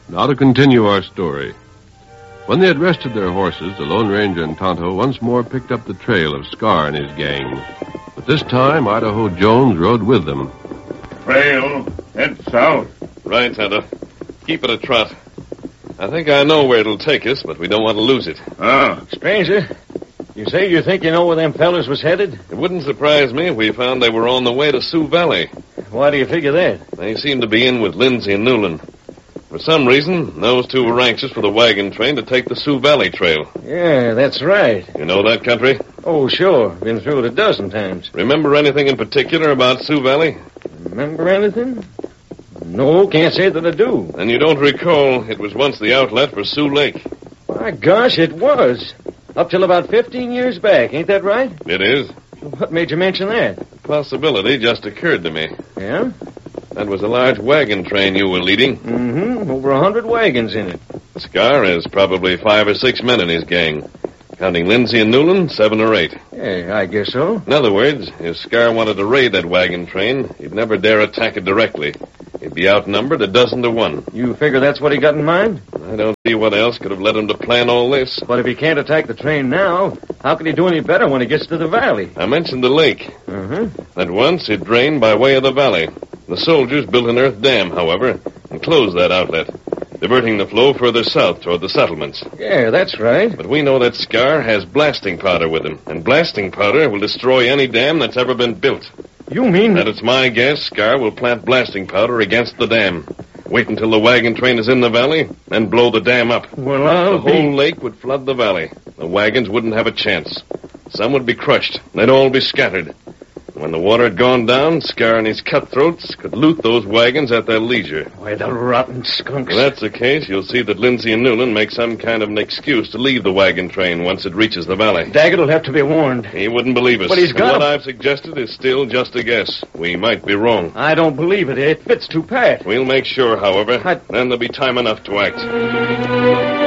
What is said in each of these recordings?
Now to continue our story. When they had rested their horses, the Lone Ranger and Tonto once more picked up the trail of Scar and his gang. But this time, Idaho Jones rode with them. Trail, head south. Right, Tonto. Keep it a trot. I think I know where it'll take us, but we don't want to lose it. Oh. Stranger, you say you think you know where them fellas was headed? It wouldn't surprise me if we found they were on the way to Sioux Valley. Why do you figure that? They seem to be in with Lindsay and Newland. For some reason, those two were anxious for the wagon train to take the Sioux Valley trail. Yeah, that's right. You know that country? Oh, sure. Been through it a dozen times. Remember anything in particular about Sioux Valley? Remember anything? No, can't say that I do. And you don't recall it was once the outlet for Sioux Lake. My gosh, it was. Up till about 15 years back, ain't that right? It is. What made you mention that? A possibility just occurred to me. Yeah? That was a large wagon train you were leading. Mm-hmm. Over 100 wagons in it. Scar has probably 5 or 6 men in his gang. Counting Lindsay and Newland, 7 or 8. Yeah, I guess so. In other words, if Scar wanted to raid that wagon train, he'd never dare attack it directly. He'd be outnumbered 12 to 1. You figure that's what he got in mind? I don't see what else could have led him to plan all this. But if he can't attack the train now, how can he do any better when he gets to the valley? I mentioned the lake. Mm-hmm. At once, it drained by way of the valley. The soldiers built an earth dam, however, and closed that outlet, diverting the flow further south toward the settlements. Yeah, that's right. But we know that Scar has blasting powder with him, and blasting powder will destroy any dam that's ever been built. You mean... And it's my guess Scar will plant blasting powder against the dam. Wait until the wagon train is in the valley, and blow the dam up. Well, The whole lake would flood the valley. The wagons wouldn't have a chance. Some would be crushed. They'd all be scattered. When the water had gone down, Scar and his cutthroats could loot those wagons at their leisure. Why, the rotten skunks. If that's the case, you'll see that Lindsay and Newland make some kind of an excuse to leave the wagon train once it reaches the valley. Daggett will have to be warned. He wouldn't believe us. But he's got What him. I've suggested is still just a guess. We might be wrong. I don't believe it. It fits too pat. We'll make sure, however. Then there'll be time enough to act.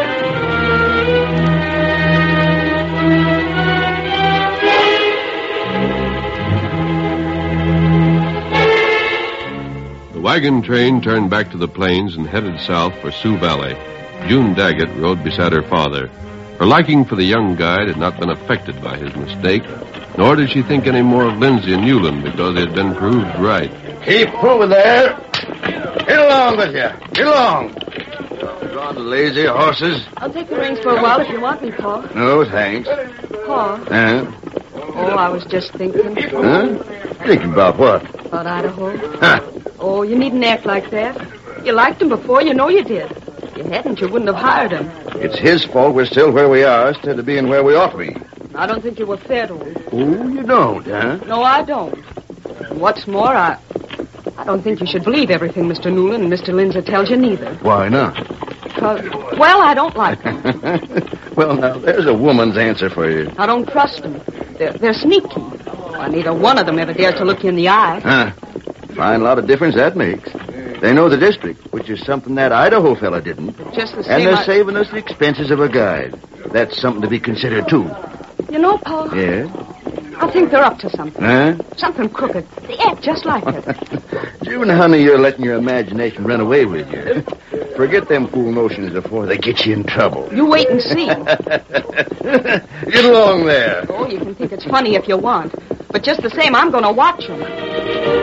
The wagon train turned back to the plains and headed south for Sioux Valley. June Daggett rode beside her father. Her liking for the young guide had not been affected by his mistake, nor did she think any more of Lindsay and Newland because they had been proved right. Keep moving there. Get along with you. Get along. Gone lazy horses? I'll take the reins for a while if you want me, Pa. No, thanks. Pa? Huh? Oh, I was just thinking. Huh? Thinking about what? About Idaho. Huh? Oh, you needn't act like that. You liked him before, you know you did. If you hadn't, you wouldn't have hired him. It's his fault we're still where we are instead of being where we ought to be. I don't think you were fair to him. Oh, you don't, huh? No, I don't. And what's more, I don't think you should believe everything Mr. Newland and Mr. Lindsay tells you neither. Why not? Because, well, I don't like them. Well, now, there's a woman's answer for you. I don't trust them. They're sneaky. Why, neither one of them ever dares to look you in the eye. Huh? Fine lot of difference that makes. They know the district, which is something that Idaho fella didn't. Just the same. And they're saving us the expenses of a guide. That's something to be considered, too. You know, Pa, Yeah? I think they're up to something. Huh? Something crooked. They act just like it. June, honey, you're letting your imagination run away with you. Forget them fool notions before they get you in trouble. You wait and see. Get along there. Oh, you can think it's funny if you want. But just the same, I'm going to watch them.